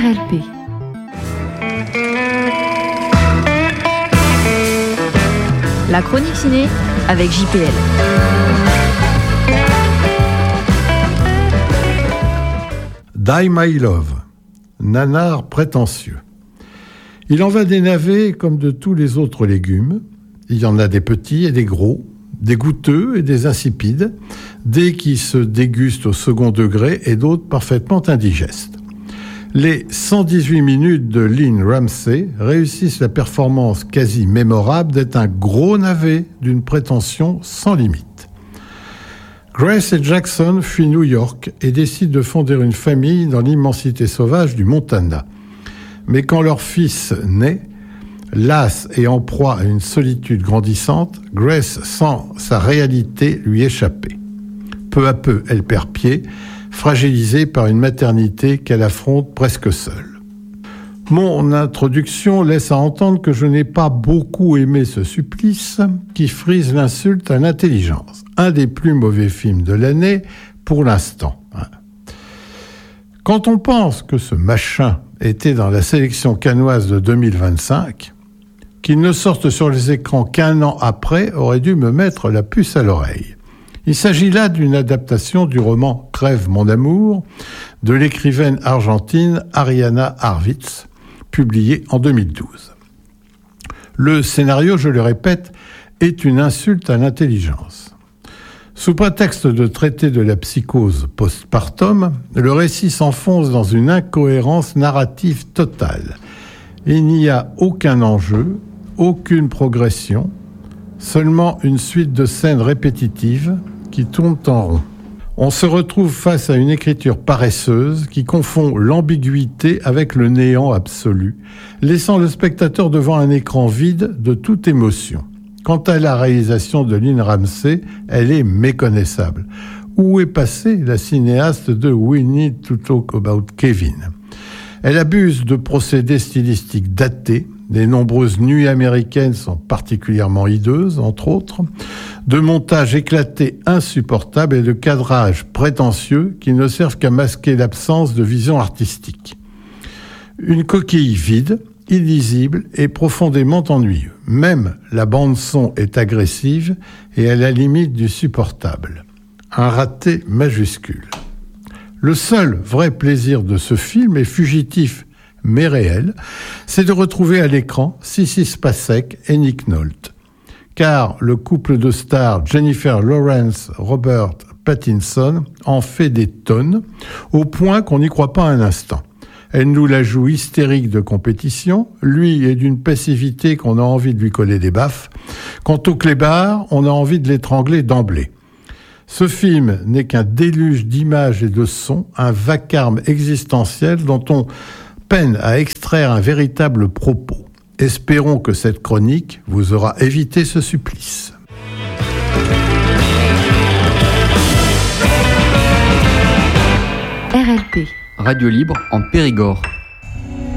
RLP. La chronique ciné avec JPL. Die My Love, nanar prétentieux. Il en va des navets comme de tous les autres légumes. Il y en a des petits et des gros, des goûteux et des insipides, des qui se dégustent au second degré et d'autres parfaitement indigestes. Les 118 minutes de Lynne Ramsay réussissent la performance quasi mémorable d'être un gros navet d'une prétention sans limite. Grace et Jackson fuient New York et décident de fonder une famille dans l'immensité sauvage du Montana. Mais quand leur fils naît, lasse et en proie à une solitude grandissante, Grace sent sa réalité lui échapper. Peu à peu, elle perd pied, fragilisée par une maternité qu'elle affronte presque seule. Mon introduction laisse à entendre que je n'ai pas beaucoup aimé ce supplice qui frise l'insulte à l'intelligence. Un des plus mauvais films de l'année pour l'instant. Quand on pense que ce machin était dans la sélection cannoise de 2025, qu'il ne sorte sur les écrans qu'un an après aurait dû me mettre la puce à l'oreille. Il s'agit là d'une adaptation du roman « Crève mon amour » de l'écrivaine argentine Ariana Harvitz, publié en 2012. Le scénario, je le répète, est une insulte à l'intelligence. Sous prétexte de traiter de la psychose postpartum, le récit s'enfonce dans une incohérence narrative totale. Il n'y a aucun enjeu, aucune progression, seulement une suite de scènes répétitives qui tournent en rond. On se retrouve face à une écriture paresseuse qui confond l'ambiguïté avec le néant absolu, laissant le spectateur devant un écran vide de toute émotion. Quant à la réalisation de Lynne Ramsay, elle est méconnaissable. Où est passée la cinéaste de We Need to Talk About Kevin ? Elle abuse de procédés stylistiques datés. Les nombreuses nuits américaines sont particulièrement hideuses, entre autres, de montages éclatés insupportables et de cadrages prétentieux qui ne servent qu'à masquer l'absence de vision artistique. Une coquille vide, illisible et profondément ennuyeux. Même la bande-son est agressive et à la limite du supportable. Un raté majuscule. Le seul vrai plaisir de ce film est fugitif mais réel, c'est de retrouver à l'écran Sissy Spacek et Nick Nolte. Car le couple de stars Jennifer Lawrence, Robert Pattinson en fait des tonnes, au point qu'on n'y croit pas un instant. Elle nous la joue hystérique de compétition, lui est d'une passivité qu'on a envie de lui coller des baffes. Quant au clébard, on a envie de l'étrangler d'emblée. Ce film n'est qu'un déluge d'images et de sons, un vacarme existentiel dont on peine à extraire un véritable propos. Espérons que cette chronique vous aura évité ce supplice. RLP. Radio libre en Périgord.